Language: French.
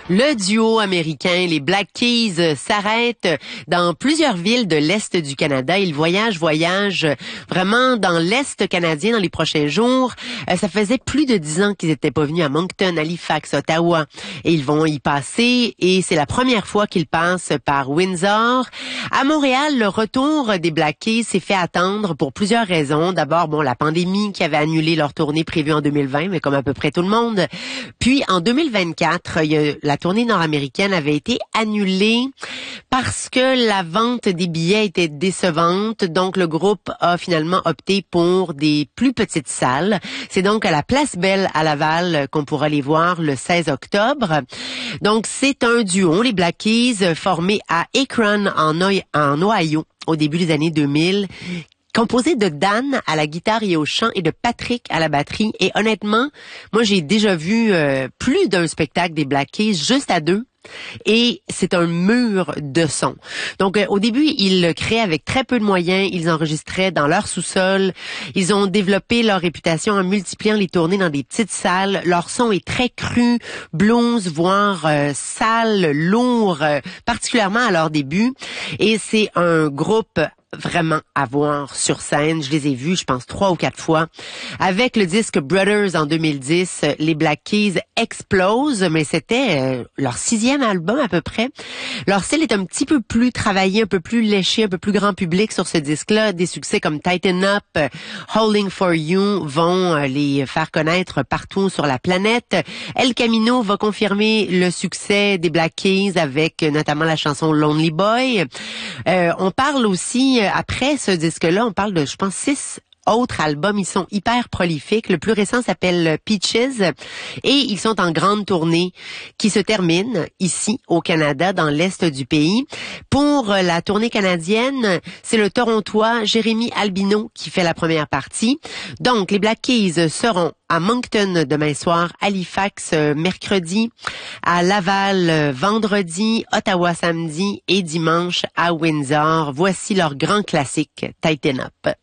Le duo américain, les Black Keys, s'arrête dans plusieurs villes de l'Est du Canada. Ils voyagent vraiment dans l'Est canadien dans les prochains jours. Ça faisait plus de 10 ans qu'ils n'étaient pas venus à Moncton, Halifax, Ottawa. Et ils vont y passer. Et c'est la première fois qu'ils passent par Windsor. À Montréal, le retour des Black Keys s'est fait attendre pour plusieurs raisons. D'abord, la pandémie qui avait annulé leur tournée prévue en 2020, mais comme à peu près tout le monde. Puis, en 2024, la tournée nord-américaine avait été annulée parce que la vente des billets était décevante. Donc, le groupe a finalement opté pour des plus petites salles. C'est donc à la Place Belle à Laval qu'on pourra les voir le 16 octobre. Donc, c'est un duo, les Black Keys, formé à Akron, en Ohio, au début des années 2000, composé de Dan à la guitare et au chant et de Patrick à la batterie. Et honnêtement, moi, j'ai déjà vu plus d'un spectacle des Black Keys juste à deux. Et c'est un mur de son. Donc, au début, ils le créaient avec très peu de moyens. Ils enregistraient dans leur sous-sol. Ils ont développé leur réputation en multipliant les tournées dans des petites salles. Leur son est très cru, blues, voire sale, lourd, particulièrement à leur début. Et c'est un groupe vraiment à voir sur scène. Je les ai vus, je pense, 3 ou 4 fois. Avec le disque Brothers en 2010, les Black Keys explosent, mais c'était leur 6e album à peu près. Leur style est un petit peu plus travaillé, un peu plus léché, un peu plus grand public sur ce disque-là. Des succès comme Tighten Up, Holding for You vont les faire connaître partout sur la planète. El Camino va confirmer le succès des Black Keys avec notamment la chanson Lonely Boy. On parle aussi après ce disque-là, on parle de, je pense, 6 autres albums. Ils sont hyper prolifiques. Le plus récent s'appelle Peaches et ils sont en grande tournée qui se termine ici au Canada, dans l'Est du pays. Pour la tournée canadienne, c'est le Torontois Jérémy Albino qui fait la première partie. Donc, les Black Keys seront à Moncton demain soir, Halifax mercredi, à Laval vendredi, Ottawa samedi et dimanche à Windsor. Voici leur grand classique, Tighten Up.